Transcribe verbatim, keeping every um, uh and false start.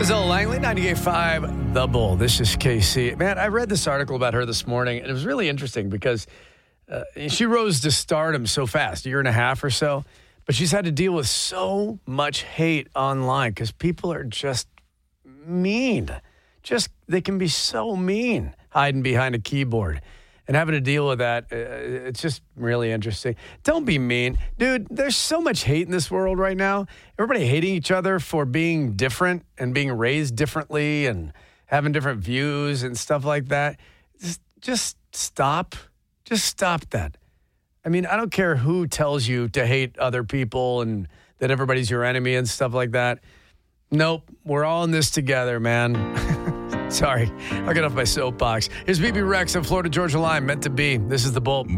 Priscilla Langley, ninety-eight point five The Bull. This is K C. Man, I read this article about her this morning, and it was really interesting because uh, she rose to stardom so fast, a year and a half or so, but she's had to deal with so much hate online because people are just mean. Just, they can be so mean hiding behind a keyboard. And having to deal with that, uh, it's just really interesting. Don't be mean. Dude, there's so much hate in this world right now. Everybody hating each other for being different and being raised differently and having different views and stuff like that. Just, just stop. Just stop that. I mean, I don't care who tells you to hate other people and that everybody's your enemy and stuff like that. Nope. We're all in this together, man. Sorry, I'll get off my soapbox. Here's B B Rex and Florida Georgia Line, meant to be. This is The Bull.